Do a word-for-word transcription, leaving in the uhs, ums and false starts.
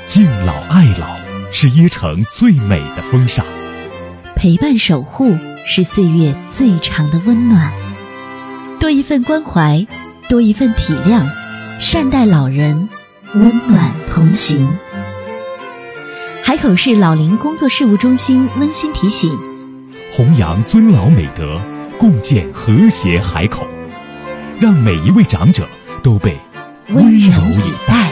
敬老爱老是椰城最美的风尚， 陪伴守护是岁月最长的温暖。多一份关怀，多一份体谅，善待老人，温暖同行。海口市老龄工作事务中心温馨提醒： 弘扬尊老美德，共建和谐海口，让每一位长者都被温柔以待。